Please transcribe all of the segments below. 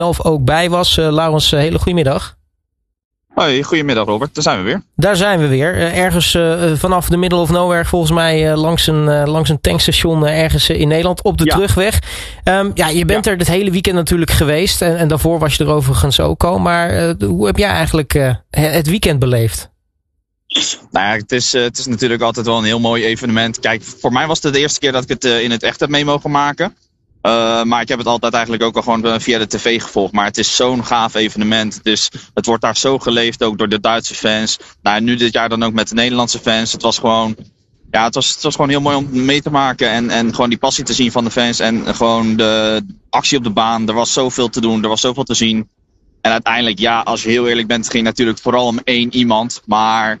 zelf ook bij was. Laurens, hele goedemiddag. Hoi, goedemiddag Robert, daar zijn we weer. Daar zijn we weer. Ergens vanaf de middle of nowhere, volgens mij langs een tankstation ergens in Nederland op de terugweg. Je bent er het hele weekend natuurlijk geweest en daarvoor was je er overigens ook al. Maar hoe heb jij eigenlijk het weekend beleefd? Nou ja, het is natuurlijk altijd wel een heel mooi evenement. Kijk, voor mij was het de eerste keer dat ik het in het echt heb mee mogen maken. Maar ik heb het altijd eigenlijk ook al gewoon via de tv gevolgd. Maar het is zo'n gaaf evenement. Dus het wordt daar zo geleefd, ook door de Duitse fans. Nou, en nu dit jaar dan ook met de Nederlandse fans. Het was gewoon, het was gewoon heel mooi om mee te maken. En gewoon die passie te zien van de fans. En gewoon de actie op de baan. Er was zoveel te doen, er was zoveel te zien. En uiteindelijk, als je heel eerlijk bent, ging het natuurlijk vooral om één iemand. Maar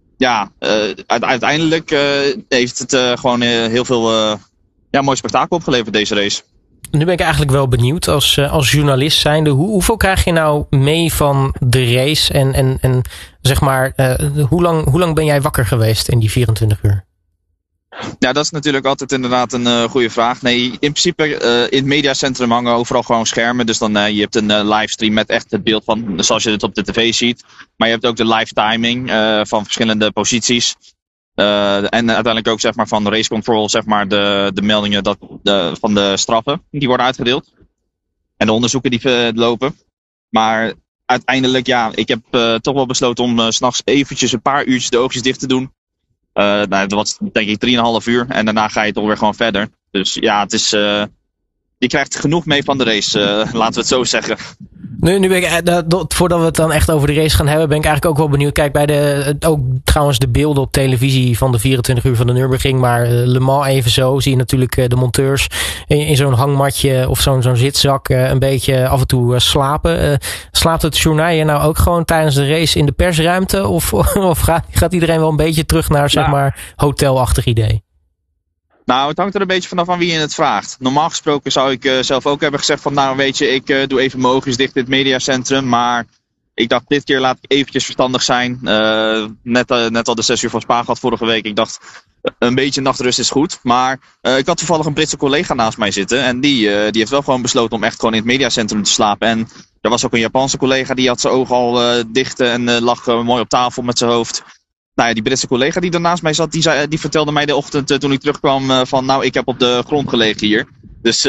uiteindelijk heeft het gewoon heel veel mooi spektakel opgeleverd, deze race. Nu ben ik eigenlijk wel benieuwd als journalist zijnde. Hoeveel krijg je nou mee van de race? En zeg maar, hoe lang ben jij wakker geweest in die 24 uur? Ja, dat is natuurlijk altijd inderdaad een goede vraag. Nee, in principe in het mediacentrum hangen overal gewoon schermen. Dus dan je hebt een livestream met echt het beeld van zoals je het op de tv ziet. Maar je hebt ook de live timing van verschillende posities. En uiteindelijk ook zeg maar van de race control, zeg maar de meldingen van de straffen die worden uitgedeeld. En de onderzoeken die lopen. Maar uiteindelijk, ik heb toch wel besloten om 's nachts eventjes een paar uurtjes de oogjes dicht te doen. Dat was denk ik 3,5 uur. En daarna ga je toch weer gewoon verder. Dus het is... je krijgt genoeg mee van de race, laten we het zo zeggen. Nu ben ik, voordat we het dan echt over de race gaan hebben, ben ik eigenlijk ook wel benieuwd. Kijk, ook trouwens de beelden op televisie van de 24 uur van de Nürburgring, maar Le Mans even zo, zie je natuurlijk de monteurs in zo'n hangmatje of zo'n zitzak een beetje af en toe slapen. Slaapt het journaal nou ook gewoon tijdens de race in de persruimte? Of gaat iedereen wel een beetje terug naar, zeg maar, hotelachtig idee? Nou, het hangt er een beetje vanaf aan wie je het vraagt. Normaal gesproken zou ik zelf ook hebben gezegd van, nou weet je, ik doe even mijn oogjes dicht in het mediacentrum. Maar ik dacht, dit keer laat ik eventjes verstandig zijn. Net al de 6 uur van Spa gehad vorige week. Ik dacht, een beetje nachtrust is goed. Maar ik had toevallig een Britse collega naast mij zitten. En die heeft wel gewoon besloten om echt gewoon in het mediacentrum te slapen. En er was ook een Japanse collega, die had zijn ogen al dicht en lag mooi op tafel met zijn hoofd. Nou ja, die Britse collega die daarnaast mij zat, die vertelde mij de ochtend toen ik terugkwam van, nou, ik heb op de grond gelegen hier. Dus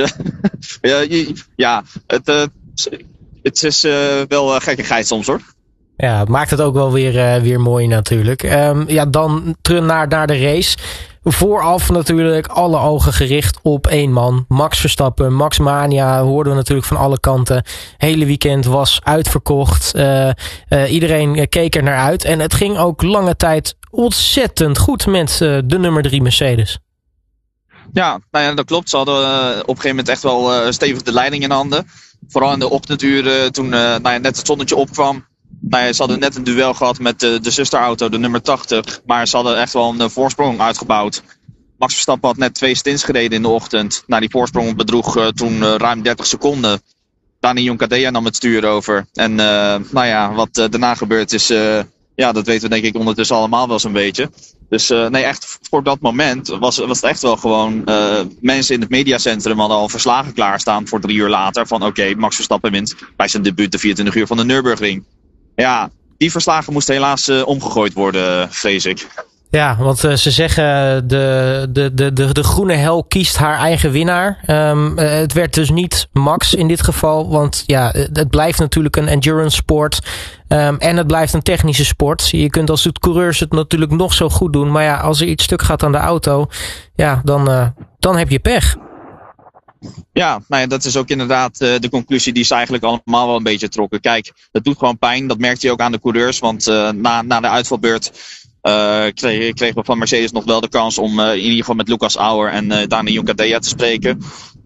het is wel gekkigheid soms hoor. Ja, het maakt het ook wel weer mooi natuurlijk. Dan terug naar de race. Vooraf natuurlijk alle ogen gericht op één man. Max Verstappen, Max Mania, hoorden we natuurlijk van alle kanten. Hele weekend was uitverkocht. Iedereen keek er naar uit. En het ging ook lange tijd ontzettend goed met de nummer 3 Mercedes. Ja, dat klopt. Ze hadden op een gegeven moment echt wel stevig de leiding in handen. Vooral in de ochtenduren toen net het zonnetje opkwam. Ze hadden net een duel gehad met de zusterauto, de nummer 80. Maar ze hadden echt wel een voorsprong uitgebouwd. Max Verstappen had net 2 stints gereden in de ochtend. Die voorsprong bedroeg toen ruim 30 seconden. Dani Juncadella nam het stuur over. En wat daarna gebeurd is, dat weten we denk ik ondertussen allemaal wel zo'n beetje. Dus echt voor dat moment was het echt wel gewoon... mensen in het mediacentrum hadden al verslagen klaarstaan voor 3 uur later. Van oké, Max Verstappen wint bij zijn debuut de 24 uur van de Nürburgring. Ja, die verslagen moesten helaas omgegooid worden, vrees ik. Ja, want ze zeggen de groene hel kiest haar eigen winnaar. Het werd dus niet Max in dit geval, want het blijft natuurlijk een endurance sport. En het blijft een technische sport. Je kunt als coureurs het natuurlijk nog zo goed doen, maar als er iets stuk gaat aan de auto, dan heb je pech. Ja, dat is ook inderdaad de conclusie die ze eigenlijk allemaal wel een beetje trokken. Kijk, dat doet gewoon pijn. Dat merkte je ook aan de coureurs. Want na de uitvalbeurt kregen we van Mercedes nog wel de kans om in ieder geval met Lucas Auer en Dani Juncadella te spreken.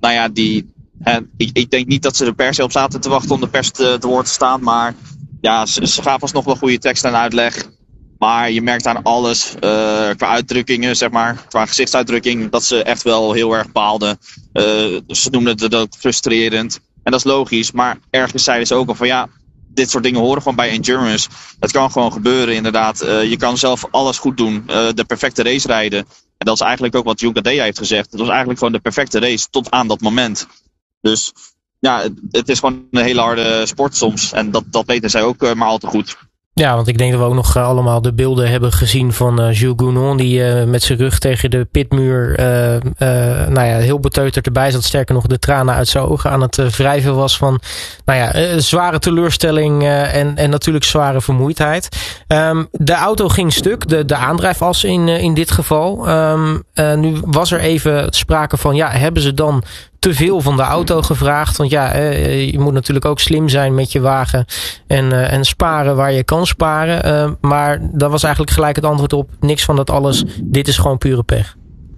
Ik denk niet dat ze er per se op zaten te wachten om de pers te woord te staan. Maar ze gaven ons nog wel goede tekst en uitleg. Maar je merkt aan alles, qua uitdrukkingen, zeg maar, qua gezichtsuitdrukking, dat ze echt wel heel erg baalden. Ze noemden het ook frustrerend. En dat is logisch, maar ergens zeiden ze ook al van dit soort dingen horen gewoon bij endurance. Het kan gewoon gebeuren inderdaad. Je kan zelf alles goed doen, de perfecte race rijden. En dat is eigenlijk ook wat Juncadella heeft gezegd. Het was eigenlijk gewoon de perfecte race tot aan dat moment. Dus ja, het is gewoon een hele harde sport soms. En dat weten zij ook maar al te goed. Ja, want ik denk dat we ook nog allemaal de beelden hebben gezien van Jules Gounon, die met zijn rug tegen de pitmuur heel beteuterd erbij zat. Sterker nog, de tranen uit zijn ogen aan het wrijven was van zware teleurstelling en natuurlijk zware vermoeidheid. De auto ging stuk, de aandrijfas in dit geval. Nu was er even sprake van, hebben ze dan te veel van de auto gevraagd? Want je moet natuurlijk ook slim zijn met je wagen en sparen waar je kan sparen. Maar daar was eigenlijk gelijk het antwoord op: niks van dat alles. Dit is gewoon pure pech.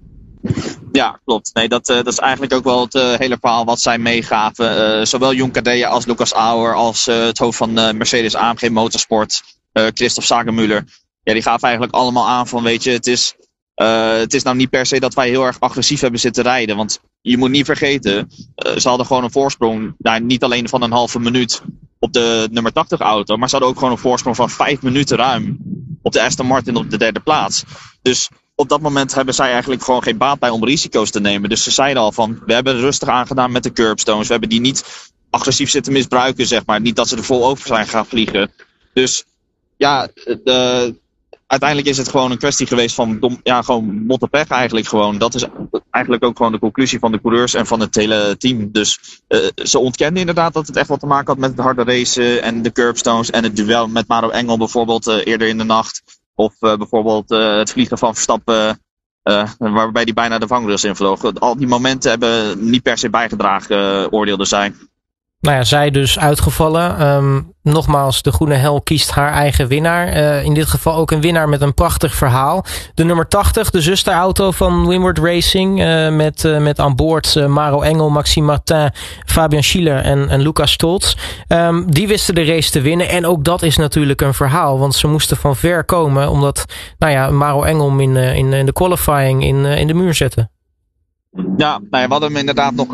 Ja, klopt. Nee, dat is eigenlijk ook wel het hele verhaal wat zij meegaven. Zowel Jon Cadella als Lucas Auer als het hoofd van Mercedes AMG Motorsport, Christophe Sagemüller. Ja, die gaven eigenlijk allemaal aan van, weet je, het is nou niet per se dat wij heel erg agressief hebben zitten rijden. Want je moet niet vergeten, ze hadden gewoon een voorsprong. Niet alleen van een halve minuut op de nummer 80 auto. Maar ze hadden ook gewoon een voorsprong van 5 minuten ruim op de Aston Martin op de 3e plaats. Dus op dat moment hebben zij eigenlijk gewoon geen baat bij om risico's te nemen. Dus ze zeiden al van, we hebben rustig aangedaan met de curbstones. We hebben die niet agressief zitten misbruiken, zeg maar. Niet dat ze er vol over zijn gaan vliegen. Dus ja, uiteindelijk is het gewoon een kwestie geweest van gewoon mottenpech eigenlijk gewoon. Dat is eigenlijk ook gewoon de conclusie van de coureurs en van het hele team. Dus ze ontkenden inderdaad dat het echt wat te maken had met het harde racen en de curbstones en het duel met Maro Engel bijvoorbeeld eerder in de nacht. Of bijvoorbeeld het vliegen van Verstappen waarbij die bijna de vangrails invloog. Al die momenten hebben niet per se bijgedragen, oordeelden zij. Nou ja, zij dus uitgevallen. Nogmaals, de groene hel kiest haar eigen winnaar. In dit geval ook een winnaar met een prachtig verhaal. De nummer 80, de zusterauto van Windward Racing. Met aan boord Maro Engel, Maxime Martin, Fabian Schiller en Lucas Stolz. Die wisten de race te winnen. En ook dat is natuurlijk een verhaal. Want ze moesten van ver komen. Omdat Maro Engel in de qualifying in de muur zette. Ja, we hadden hem inderdaad nog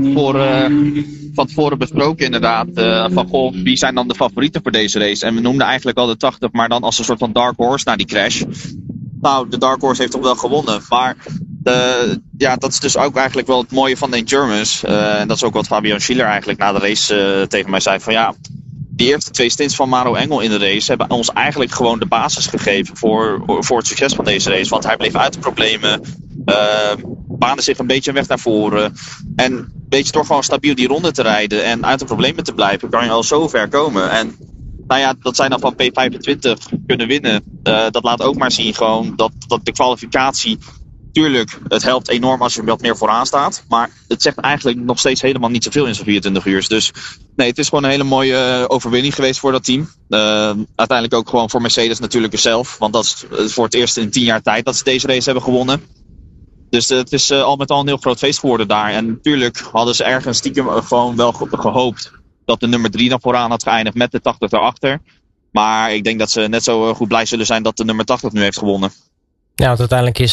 van tevoren besproken inderdaad. Van wie zijn dan de favorieten voor deze race? En we noemden eigenlijk al de 80, maar dan als een soort van dark horse na die crash. Nou, de dark horse heeft toch wel gewonnen. Maar dat is dus ook eigenlijk wel het mooie van de endurance. En dat is ook wat Fabian Schiller eigenlijk na de race tegen mij zei. Van die eerste 2 stints van Maro Engel in de race hebben ons eigenlijk gewoon de basis gegeven voor het succes van deze race. Want hij bleef uit de problemen. Baande zich een beetje een weg naar voren. En weet je, door gewoon stabiel die ronde te rijden en uit de problemen te blijven, kan je al zo ver komen. En dat zij dan van P25 kunnen winnen, dat laat ook maar zien gewoon dat de kwalificatie, tuurlijk, het helpt enorm als je wat meer vooraan staat. Maar het zegt eigenlijk nog steeds helemaal niet zoveel in zo'n 24 uur. Dus nee, het is gewoon een hele mooie overwinning geweest voor dat team. Uiteindelijk ook gewoon voor Mercedes natuurlijk zelf. Want dat is voor het eerst in 10 jaar tijd dat ze deze race hebben gewonnen. Dus het is al met al een heel groot feest geworden daar. En natuurlijk hadden ze ergens stiekem gewoon wel gehoopt dat de nummer 3 dan vooraan had geëindigd met de 80 daarachter. Maar ik denk dat ze net zo goed blij zullen zijn dat de nummer 80 nu heeft gewonnen. Ja, want uiteindelijk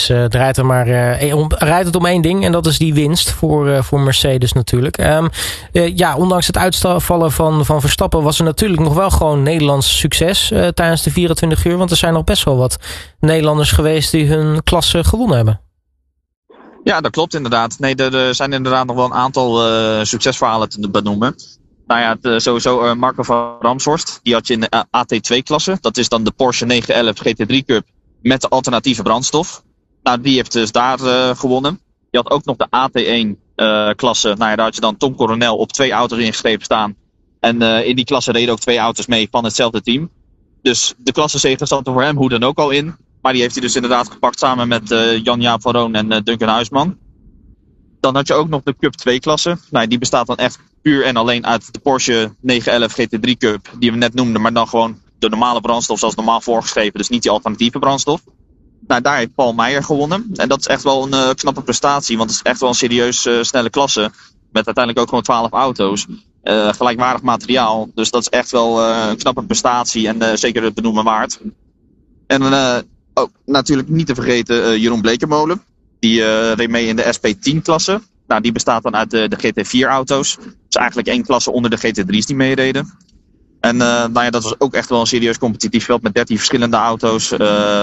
rijdt het om één ding en dat is die winst voor Mercedes natuurlijk. Ondanks het uitvallen van Verstappen was er natuurlijk nog wel gewoon Nederlands succes tijdens de 24 uur. Want er zijn nog best wel wat Nederlanders geweest die hun klasse gewonnen hebben. Ja, dat klopt inderdaad. Nee, er zijn inderdaad nog wel een aantal succesverhalen te benoemen. Sowieso Marco van Ramshorst. Die had je in de AT2-klasse. Dat is dan de Porsche 911 GT3 Cup met de alternatieve brandstof. Nou, die heeft dus daar gewonnen. Je had ook nog de AT1-klasse. Daar had je dan Tom Coronel op 2 auto's ingeschreven staan. En in die klasse reden ook 2 auto's mee van hetzelfde team. Dus de klassezege zat er voor hem hoe dan ook al in. Maar die heeft hij dus inderdaad gepakt samen met Jan-Jaap van Roon en Duncan Huisman. Dan had je ook nog de Cup 2-klasse. Die bestaat dan echt puur en alleen uit de Porsche 911 GT3 Cup. Die we net noemden, maar dan gewoon de normale brandstof zoals normaal voorgeschreven. Dus niet die alternatieve brandstof. Daar heeft Paul Meijer gewonnen. En dat is echt wel een knappe prestatie. Want het is echt wel een serieus snelle klasse. Met uiteindelijk ook gewoon 12 auto's. Gelijkwaardig materiaal. Dus dat is echt wel een knappe prestatie. En zeker het benoemen waard. En natuurlijk niet te vergeten Jeroen Blekemolen. Die reed mee in de SP10-klasse. Die bestaat dan uit de GT4-auto's. Dat is eigenlijk 1 klasse onder de GT3's die meereden. En dat was ook echt wel een serieus competitief veld met 13 verschillende auto's.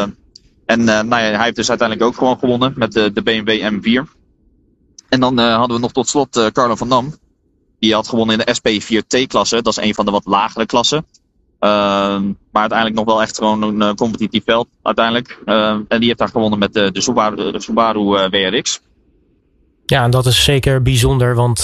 Hij heeft dus uiteindelijk ook gewoon gewonnen met de BMW M4. En dan hadden we nog tot slot Carlo van Dam. Die had gewonnen in de SP4T-klasse. Dat is een van de wat lagere klassen. Maar uiteindelijk nog wel echt gewoon een competitief veld uiteindelijk. En die heeft daar gewonnen met de Subaru WRX. Ja, en dat is zeker bijzonder, want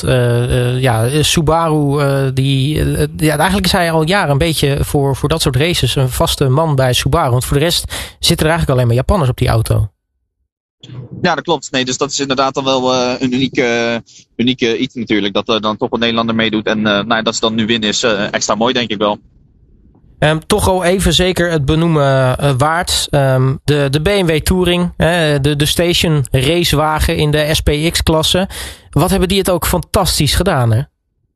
Subaru, eigenlijk is hij al jaren een beetje voor dat soort races een vaste man bij Subaru. Want voor de rest zitten er eigenlijk alleen maar Japanners op die auto. Ja, dat klopt. Nee, dus dat is inderdaad dan wel een unieke iets natuurlijk. Dat er dan toch een Nederlander meedoet. En dat ze dan nu winnen is extra mooi, denk ik wel. Toch al even zeker het benoemen waard. De BMW Touring, de station racewagen in de SPX-klasse. Wat hebben die het ook fantastisch gedaan, hè?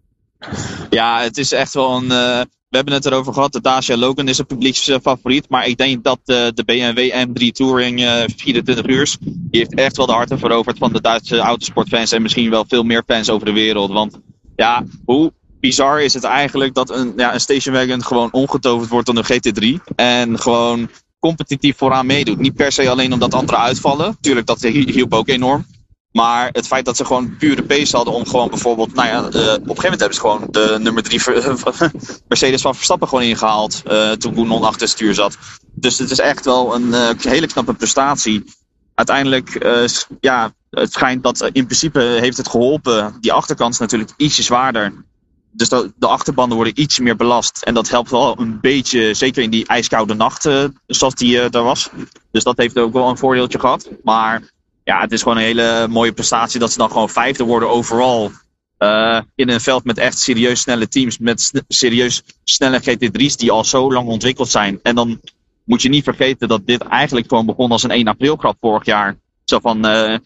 Ja, het is echt wel een... we hebben het erover gehad. De Dacia Logan is een publieksfavoriet. Maar ik denk dat de BMW M3 Touring 24 uur... die heeft echt wel de harten veroverd van de Duitse autosportfans. En misschien wel veel meer fans over de wereld. Want ja, hoe bizar is het eigenlijk dat een stationwagon gewoon omgetoverd wordt tot een GT3. En gewoon competitief vooraan meedoet. Niet per se alleen omdat anderen uitvallen. Tuurlijk, dat hielp ook enorm. Maar het feit dat ze gewoon pure pace hadden om gewoon bijvoorbeeld... op een gegeven moment hebben ze gewoon de nummer 3 Mercedes van Verstappen gewoon ingehaald. Toen Bounon achter het stuur zat. Dus het is echt wel een hele knappe prestatie. Uiteindelijk, het schijnt dat in principe heeft het geholpen. Die achterkant is natuurlijk ietsje zwaarder. Dus de achterbanden worden ietsje meer belast. En dat helpt wel een beetje, zeker in die ijskoude nacht zoals die daar was. Dus dat heeft ook wel een voordeeltje gehad. Maar ja, het is gewoon een hele mooie prestatie dat ze dan gewoon 5e worden overal. In een veld met echt serieus snelle teams. Met serieus snelle GT3's die al zo lang ontwikkeld zijn. En dan moet je niet vergeten dat dit eigenlijk gewoon begon als een 1 april grap vorig jaar. Zo van,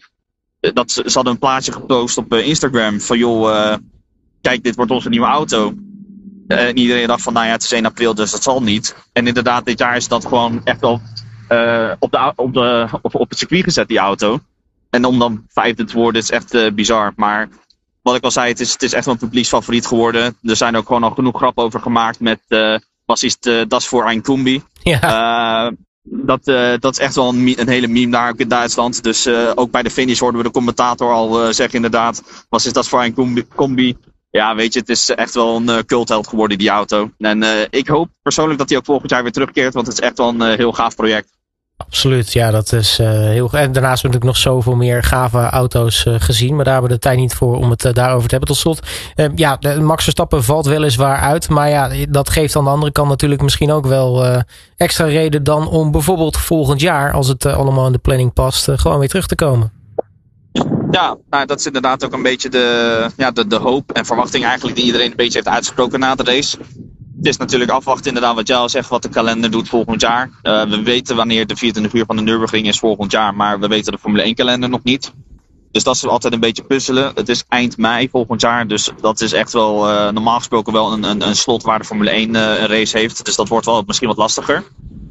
ze hadden een plaatje gepost op Instagram van joh... kijk, dit wordt onze nieuwe auto. En iedereen dacht van, het is 1 april, dus dat zal niet. En inderdaad, dit jaar is dat gewoon echt wel op het circuit gezet, die auto. En om dan 5e te worden, is echt bizar. Maar wat ik al zei, het is echt wel een publieksfavoriet geworden. Er zijn ook gewoon al genoeg grappen over gemaakt met bassist Das voor ein Kombi. Ja. Dat is echt wel een hele meme daar ook in Duitsland. Dus ook bij de finish hoorden we de commentator al zeggen inderdaad, was is dat voor een combi? Ja, weet je, het is echt wel een cultheld geworden, die auto. En ik hoop persoonlijk dat hij ook volgend jaar weer terugkeert, want het is echt wel een heel gaaf project. Absoluut, ja, dat is heel... En daarnaast hebben we natuurlijk nog zoveel meer gave auto's gezien, maar daar hebben we de tijd niet voor om het daarover te hebben. Tot slot, Max Verstappen valt weliswaar uit, maar ja, dat geeft aan de andere kant natuurlijk misschien ook wel extra reden dan om bijvoorbeeld volgend jaar, als het allemaal in de planning past, gewoon weer terug te komen. Ja, dat is inderdaad ook een beetje de hoop en verwachting eigenlijk die iedereen een beetje heeft uitgesproken na de race. Het is natuurlijk afwachten inderdaad wat jij al zegt, wat de kalender doet volgend jaar. We weten wanneer de 24 uur van de Nürburgring is volgend jaar, maar we weten de Formule 1 kalender nog niet. Dus dat is altijd een beetje puzzelen. Het is eind mei volgend jaar, dus dat is echt wel normaal gesproken wel een slot waar de Formule 1 een race heeft. Dus dat wordt wel misschien wat lastiger.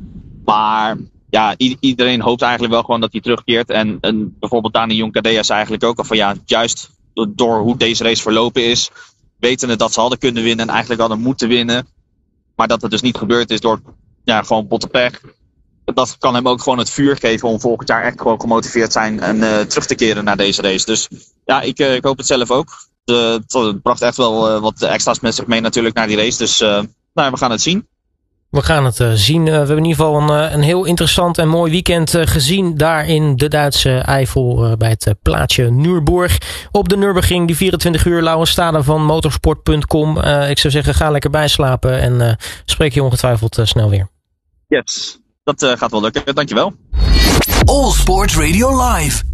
Maar ja, iedereen hoopt eigenlijk wel gewoon dat hij terugkeert. En bijvoorbeeld Dani Juncadella zei eigenlijk ook al van juist door hoe deze race verlopen is, wetende dat ze hadden kunnen winnen en eigenlijk hadden moeten winnen. Maar dat het dus niet gebeurd is door gewoon botte pech. Dat kan hem ook gewoon het vuur geven om volgend jaar echt gewoon gemotiveerd zijn en terug te keren naar deze race. Dus ja, ik hoop het zelf ook. Het bracht echt wel wat extra's met zich mee natuurlijk naar die race. Dus we gaan het zien. We gaan het zien. We hebben in ieder geval een heel interessant en mooi weekend gezien daar in de Duitse Eifel bij het plaatsje Nürburg. Op de Nürburgring, die 24 uur Lauwe Stade van motorsport.com. Ik zou zeggen, ga lekker bijslapen en spreek je ongetwijfeld snel weer. Yes, dat gaat wel lukken. Dankjewel. All Sports Radio Live.